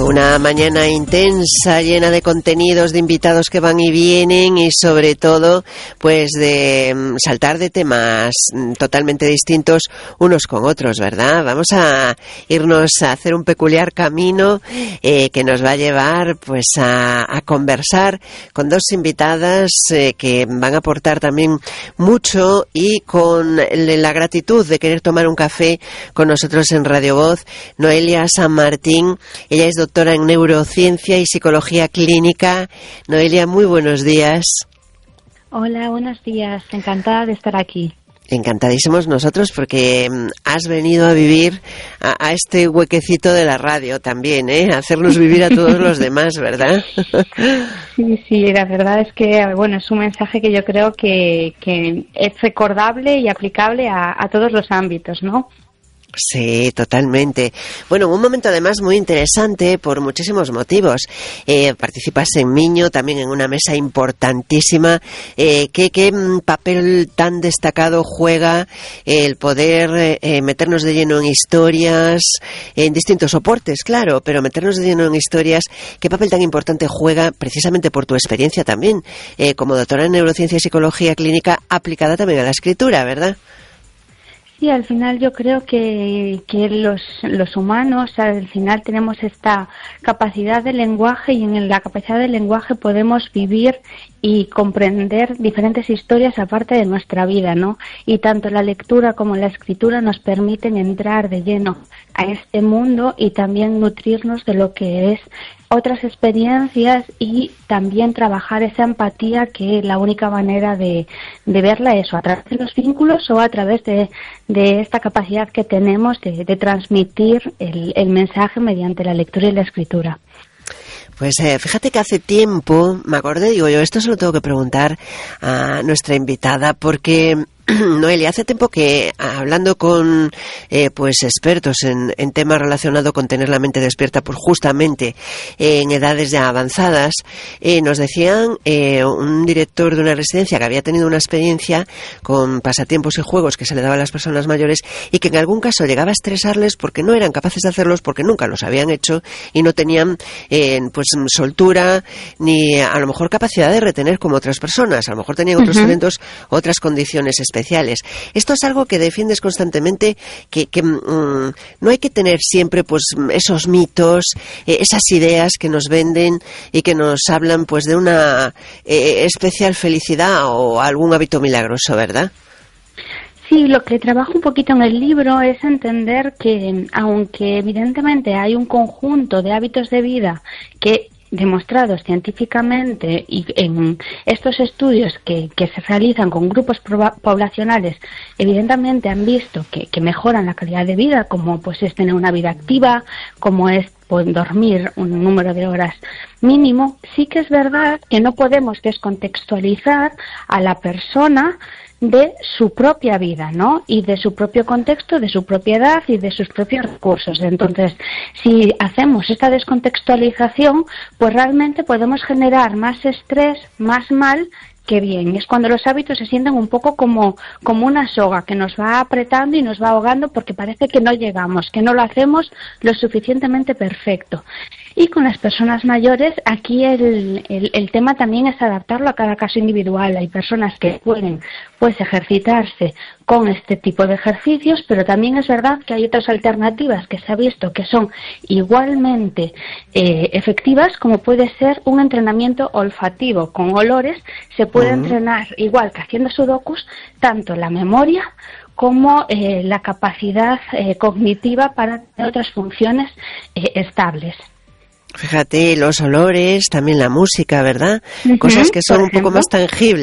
Una mañana intensa, llena de contenidos, de invitados que van y vienen y sobre todo, pues de saltar de temas totalmente distintos unos con otros, ¿verdad? Vamos a irnos a hacer un peculiar camino que nos va a llevar pues a conversar con dos invitadas que van a aportar también mucho y con la gratitud de querer tomar un café con nosotros en Radio Voz. Noelia San Martín, ella es doctora en neurociencia y psicología clínica. Noelia, muy buenos días. Hola, buenos días. Encantada de estar aquí. Encantadísimos nosotros porque has venido a vivir a este huequecito de la radio también, a hacernos vivir a todos los demás, ¿verdad? Sí, la verdad es que bueno, es un mensaje que yo creo que es recordable y aplicable a todos los ámbitos, ¿no? Sí, totalmente. Bueno, un momento además muy interesante por muchísimos motivos. Participas en Miño, también en una mesa importantísima. ¿Qué papel tan destacado juega el poder meternos de lleno en historias, en distintos soportes, claro, pero meternos de lleno en historias? ¿Qué papel tan importante juega, precisamente por tu experiencia también, como doctora en neurociencia y psicología clínica aplicada también a la escritura, ¿verdad? Sí, al final yo creo que los humanos al final tenemos esta capacidad de lenguaje y en la capacidad del lenguaje podemos vivir y comprender diferentes historias aparte de nuestra vida, ¿no? Y tanto la lectura como la escritura nos permiten entrar de lleno a este mundo y también nutrirnos de lo que es otras experiencias y también trabajar esa empatía, que la única manera de verla es o a través de los vínculos o a través de esta capacidad que tenemos de transmitir el mensaje mediante la lectura y la escritura. Pues fíjate que hace tiempo me acordé, digo yo, esto se lo tengo que preguntar a nuestra invitada porque Noelia, hace tiempo que hablando con pues expertos en temas relacionados con tener la mente despierta, pues justamente en edades ya avanzadas, nos decían un director de una residencia que había tenido una experiencia con pasatiempos y juegos que se le daba a las personas mayores y que en algún caso llegaba a estresarles porque no eran capaces de hacerlos, porque nunca los habían hecho y no tenían pues soltura ni a lo mejor capacidad de retener como otras personas, a lo mejor tenían otros talentos, otras condiciones especiales. Esto es algo que defiendes constantemente, que no hay que tener siempre pues esos mitos, esas ideas que nos venden y que nos hablan pues de una especial felicidad o algún hábito milagroso, ¿verdad? Sí, lo que trabajo un poquito en el libro es entender que aunque evidentemente hay un conjunto de hábitos de vida que demostrados científicamente y en estos estudios que se realizan con grupos poblacionales, evidentemente han visto que mejoran la calidad de vida, como pues es tener una vida activa, como es dormir un número de horas mínimo. Sí que es verdad que no podemos descontextualizar a la persona de su propia vida, ¿no? Y de su propio contexto, de su propia edad y de sus propios recursos. Entonces, si hacemos esta descontextualización, pues realmente podemos generar más estrés, más mal que bien. Es cuando los hábitos se sienten un poco como una soga que nos va apretando y nos va ahogando porque parece que no llegamos, que no lo hacemos lo suficientemente perfecto. Y con las personas mayores, aquí el tema también es adaptarlo a cada caso individual. Hay personas que pueden pues ejercitarse con este tipo de ejercicios, pero también es verdad que hay otras alternativas que se ha visto que son igualmente efectivas, como puede ser un entrenamiento olfativo con olores. Se puede entrenar, igual que haciendo sudokus, tanto la memoria como la capacidad cognitiva para tener otras funciones estables. Fíjate, los olores, también la música, ¿verdad? Cosas que son un poco más tangibles.